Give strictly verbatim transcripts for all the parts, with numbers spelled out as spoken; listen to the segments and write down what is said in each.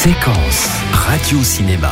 Séquence radio-cinéma.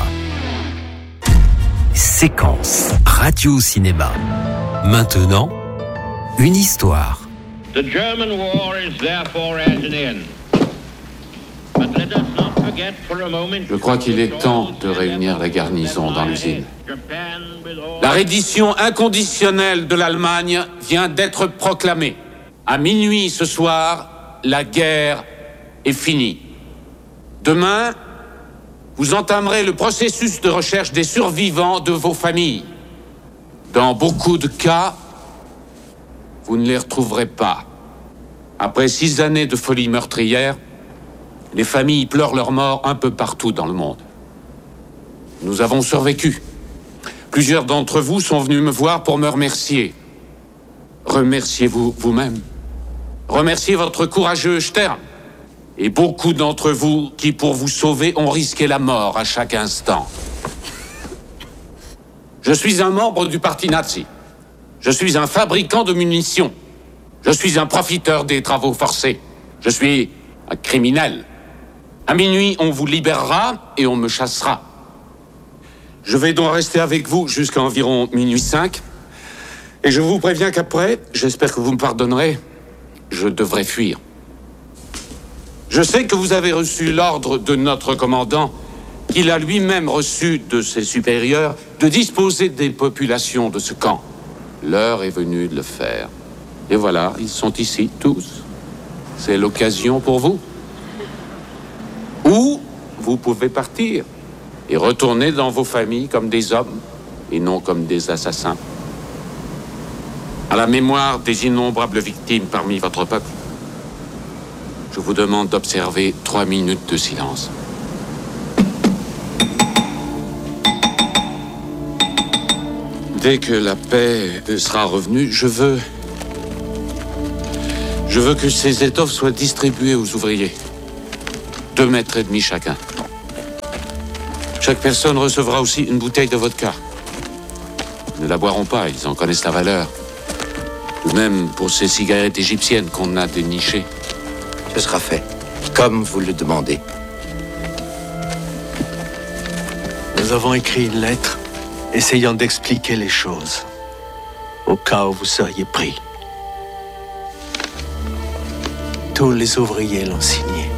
Séquence radio-cinéma. Maintenant, une histoire. The German war is therefore at an end. But let us not forget for a moment. Je crois qu'il est temps de réunir la garnison dans l'usine. La reddition inconditionnelle de l'Allemagne vient d'être proclamée. À minuit ce soir, la guerre est finie. Demain, vous entamerez le processus de recherche des survivants de vos familles. Dans beaucoup de cas, vous ne les retrouverez pas. Après six années de folie meurtrière, les familles pleurent leur mort un peu partout dans le monde. Nous avons survécu. Plusieurs d'entre vous sont venus me voir pour me remercier. Remerciez-vous vous-même. Remerciez votre courageux Stern. Et beaucoup d'entre vous qui, pour vous sauver, ont risqué la mort à chaque instant. Je suis un membre du parti nazi. Je suis un fabricant de munitions. Je suis un profiteur des travaux forcés. Je suis un criminel. À minuit, on vous libérera et on me chassera. Je vais donc rester avec vous jusqu'à environ minuit cinq. Et je vous préviens qu'après, j'espère que vous me pardonnerez, je devrai fuir. Je sais que vous avez reçu l'ordre de notre commandant, qu'il a lui-même reçu de ses supérieurs, de disposer des populations de ce camp. L'heure est venue de le faire. Et voilà, ils sont ici, tous. C'est l'occasion pour vous. Ou vous pouvez partir et retourner dans vos familles comme des hommes et non comme des assassins. À la mémoire des innombrables victimes parmi votre peuple, je vous demande d'observer trois minutes de silence. Dès que la paix sera revenue, je veux... Je veux que ces étoffes soient distribuées aux ouvriers. Deux mètres et demi chacun. Chaque personne recevra aussi une bouteille de vodka. Ils ne la boiront pas, ils en connaissent la valeur. Ou même pour ces cigarettes égyptiennes qu'on a dénichées. Ce sera fait, comme vous le demandez. Nous avons écrit une lettre essayant d'expliquer les choses, au cas où vous seriez pris. Tous les ouvriers l'ont signée.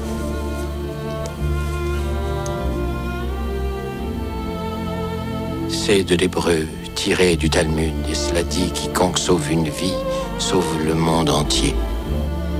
C'est de l'hébreu, tiré du Talmud, et cela dit quiconque sauve une vie, sauve le monde entier.